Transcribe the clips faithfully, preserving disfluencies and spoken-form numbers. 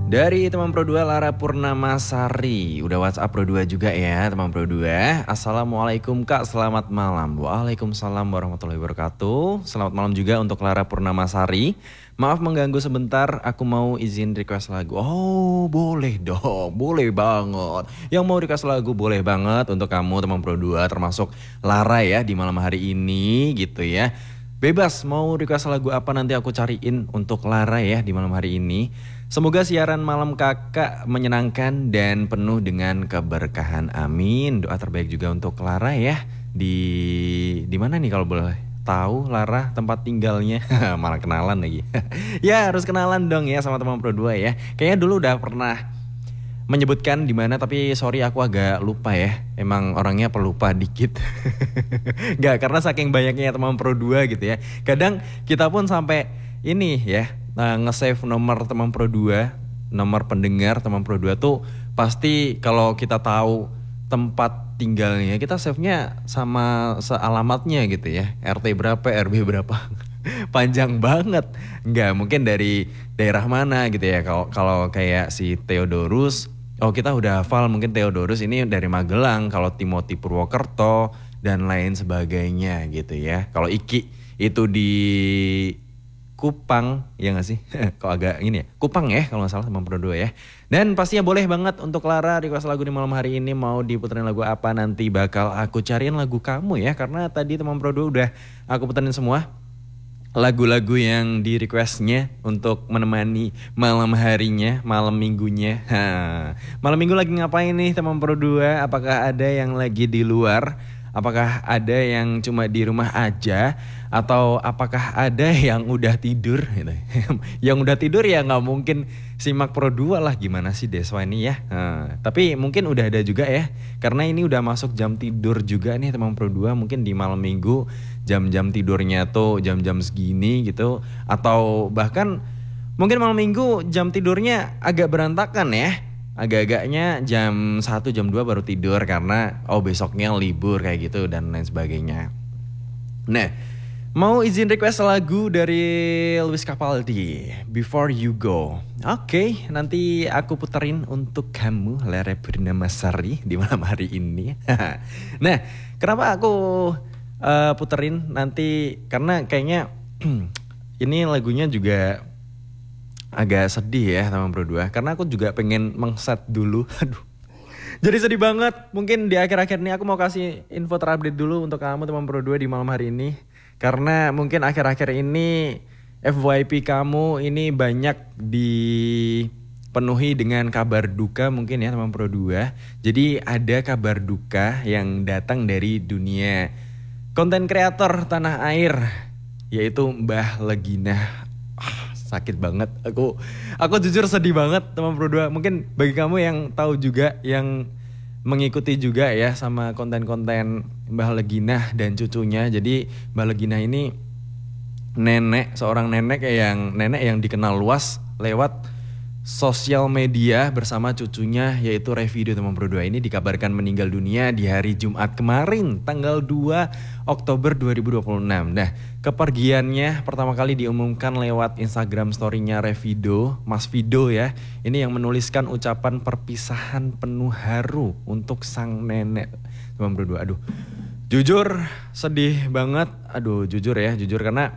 Dari teman Pro dua Lara Purnamasari. Udah WhatsApp Pro dua juga ya teman Pro dua. Assalamualaikum Kak, selamat malam. Waalaikumsalam warahmatullahi wabarakatuh. Selamat malam juga untuk Lara Purnamasari. Maaf mengganggu sebentar, aku mau izin request lagu. Oh boleh dong, boleh banget. Yang mau request lagu boleh banget untuk kamu teman Pro dua, termasuk Lara ya di malam hari ini gitu ya. Bebas mau request lagu apa nanti aku cariin untuk Lara ya di malam hari ini. Semoga siaran malam kakak menyenangkan dan penuh dengan keberkahan. Amin. Doa terbaik juga untuk Lara ya. Di di mana nih kalau boleh tahu Lara tempat tinggalnya? Malah kenalan lagi. Ya harus kenalan dong ya sama teman Pro dua ya. Kayaknya dulu udah pernah menyebutkan di mana, tapi sorry aku agak lupa ya. Emang orangnya pelupa dikit. Gak, karena saking banyaknya teman Pro dua gitu ya. Kadang kita pun sampai ini ya, nah, nge-save nomor teman Pro dua, nomor pendengar teman Pro dua tuh pasti kalau kita tahu tempat tinggalnya, kita save-nya sama sealamatnya gitu ya. R T berapa, R B berapa. Panjang banget. Enggak, mungkin dari daerah mana gitu ya. Kalau kalau kayak si Theodorus, oh kita udah hafal mungkin Theodorus ini dari Magelang, kalau Timothy Purwokerto dan lain sebagainya gitu ya. Kalau Iki itu di Kupang, ya gak sih? Kok agak ini ya? Kupang ya kalau gak salah teman Pro dua ya. Dan pastinya boleh banget untuk Lara request lagu di malam hari ini. Mau diputerin lagu apa nanti bakal aku cariin lagu kamu ya. Karena tadi teman Pro dua udah aku puterin semua lagu-lagu yang di requestnya untuk menemani malam harinya, malam minggunya. Ha. Malam minggu lagi ngapain nih teman Pro dua? Apakah ada yang lagi di luar? Apakah ada yang cuma di rumah aja? Atau apakah ada yang udah tidur? Yang udah tidur ya gak mungkin simak Pro dua lah, gimana sih Deswa ini ya. Nah, tapi mungkin udah ada juga ya. Karena ini udah masuk jam tidur juga nih teman Pro dua. Mungkin di malam minggu jam-jam tidurnya tuh jam-jam segini gitu. Atau bahkan mungkin malam minggu jam tidurnya agak berantakan ya. Agak-agaknya jam satu, jam dua baru tidur karena oh besoknya libur kayak gitu dan lain sebagainya. Nah, mau izin request lagu dari Lewis Capaldi, Before You Go. Oke, okay, nanti aku puterin untuk kamu Lara Purnamasari di malam hari ini. Nah, kenapa aku uh, puterin nanti? Karena kayaknya ini lagunya juga agak sedih ya teman Pro dua, karena aku juga pengen mengset dulu. Aduh, jadi sedih banget. Mungkin di akhir-akhir ini aku mau kasih info terupdate dulu untuk kamu teman Pro dua di malam hari ini. Karena mungkin akhir-akhir ini F Y P kamu ini banyak dipenuhi dengan kabar duka mungkin ya teman Pro dua. Jadi ada kabar duka yang datang dari dunia konten kreator tanah air, yaitu Mbah Legina. Sakit banget, aku aku jujur sedih banget teman Pro dua. Mungkin bagi kamu yang tahu juga, yang mengikuti juga ya sama konten-konten Mbah Legina dan cucunya. Jadi Mbah Legina ini nenek, seorang nenek yang nenek yang dikenal luas lewat sosial media bersama cucunya yaitu Revido teman Pro dua. Ini dikabarkan meninggal dunia di hari Jumat kemarin tanggal dua Oktober dua ribu dua puluh enam. Nah, kepergiannya pertama kali diumumkan lewat Instagram story-nya Revido, Mas Vido ya. Ini yang menuliskan ucapan perpisahan penuh haru untuk sang nenek teman Pro dua. Aduh, jujur sedih banget. Aduh, jujur ya, jujur karena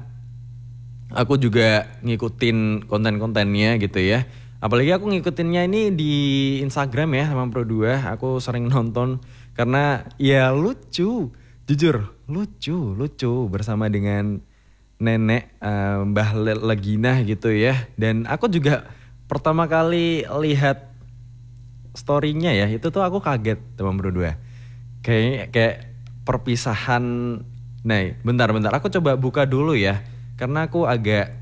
aku juga ngikutin konten-kontennya gitu ya. Apalagi aku ngikutinnya ini di Instagram ya teman Pro dua. Aku sering nonton karena ya lucu. Jujur lucu, lucu bersama dengan nenek uh, Mbah Legina gitu ya. Dan aku juga pertama kali lihat story-nya ya, itu tuh aku kaget teman Pro dua. Kayak kayak perpisahan. Nah, bentar-bentar aku coba buka dulu ya. Karena aku agak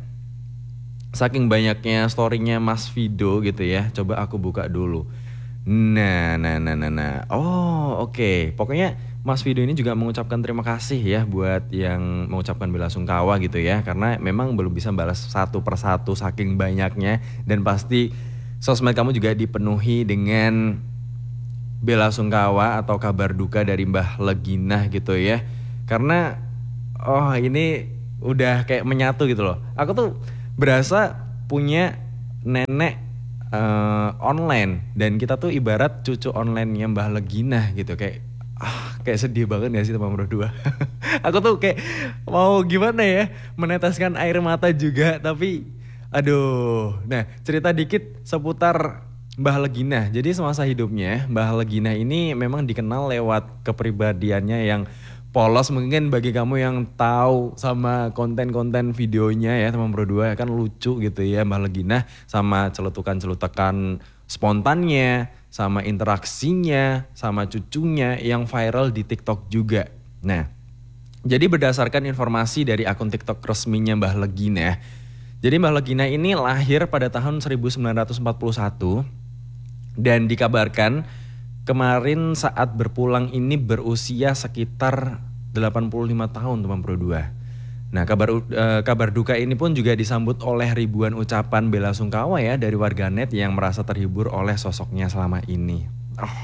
saking banyaknya story-nya Mas Vido gitu ya. Coba aku buka dulu. Nah, nah, nah, nah, nah. Oh, oke. Okay. Pokoknya Mas Vido ini juga mengucapkan terima kasih ya buat yang mengucapkan bela sungkawa gitu ya. Karena memang belum bisa balas satu persatu saking banyaknya. Dan pasti sosmed kamu juga dipenuhi dengan bela sungkawa atau kabar duka dari Mbah Legina gitu ya. Karena oh ini udah kayak menyatu gitu loh. Aku tuh berasa punya nenek uh, online. Dan kita tuh ibarat cucu online-nya Mbah Leginah gitu. Kayak ah kayak sedih banget gak sih teman berdua. Aku tuh kayak mau gimana ya, meneteskan air mata juga. Tapi aduh. Nah cerita dikit seputar Mbah Leginah. Jadi semasa hidupnya Mbah Leginah ini memang dikenal lewat kepribadiannya yang polos. Mungkin bagi kamu yang tahu sama konten-konten videonya ya teman berdua, kan lucu gitu ya Mbah Leginah, sama celutukan-celutukan spontannya, sama interaksinya, sama cucunya yang viral di TikTok juga. Nah, jadi berdasarkan informasi dari akun TikTok resminya Mbah Leginah, jadi Mbah Leginah ini lahir pada tahun seribu sembilan ratus empat puluh satu dan dikabarkan kemarin saat berpulang ini berusia sekitar delapan puluh lima tahun teman berdua. Nah kabar uh, kabar duka ini pun juga disambut oleh ribuan ucapan bela sungkawa ya dari warganet yang merasa terhibur oleh sosoknya selama ini. Oh.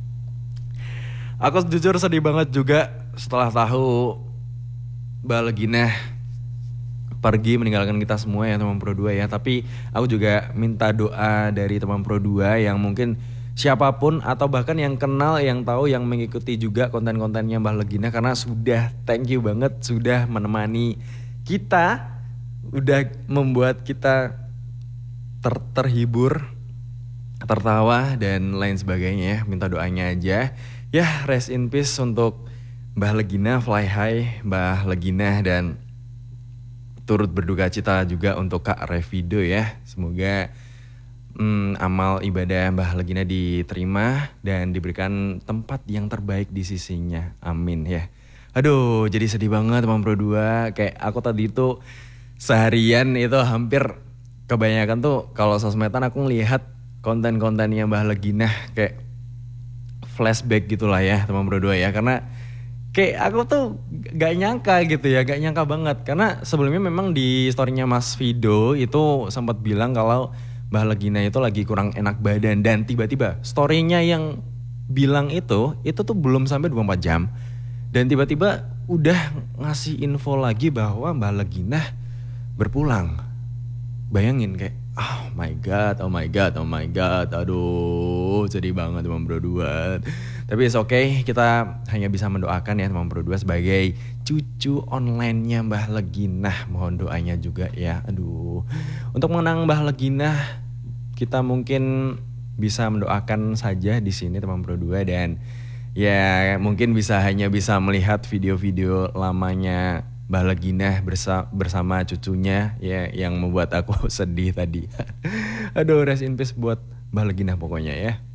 Aku jujur sedih banget juga setelah tahu Mbah Leginah pergi meninggalkan kita semua ya teman Pro dua ya. Tapi aku juga minta doa dari teman Pro dua yang mungkin siapapun atau bahkan yang kenal, yang tahu, yang mengikuti juga konten-kontennya Mbah Leginah, karena sudah thank you banget sudah menemani kita, udah membuat kita ter terhibur, tertawa dan lain sebagainya ya. Minta doanya aja. Ya rest in peace untuk Mbah Leginah, fly high Mbah Leginah, dan turut berduka cita juga untuk Kak Revido ya. Semoga Hmm, amal ibadah Mbah Leginah diterima dan diberikan tempat yang terbaik di sisinya. Amin ya. Aduh jadi sedih banget teman Pro dua. Kayak aku tadi itu seharian itu hampir kebanyakan tuh kalau sosmedan aku ngelihat konten-kontennya Mbah Leginah kayak flashback gitulah ya teman Pro dua ya. Karena kayak aku tuh gak nyangka gitu ya, gak nyangka banget. Karena sebelumnya memang di storynya Mas Vido itu sempat bilang kalau Mbah Leginah itu lagi kurang enak badan, dan tiba-tiba storynya yang bilang itu itu tuh belum sampai dua puluh empat jam dan tiba-tiba udah ngasih info lagi bahwa Mbah Leginah berpulang. Bayangin kayak oh my god, oh my god, oh my god, aduh sedih banget teman Bro dua. Tapi it's okay, kita hanya bisa mendoakan ya teman Bro dua sebagai cucu online-nya Mbah Leginah. Mohon doanya juga ya. Aduh. Untuk mengenang Mbah Leginah, kita mungkin bisa mendoakan saja di sini teman Pro dua, dan ya mungkin bisa hanya bisa melihat video-video lamanya Mbah Leginah bersama, bersama cucunya ya yang membuat aku sedih tadi. Aduh rest in peace buat Mbah Leginah pokoknya ya.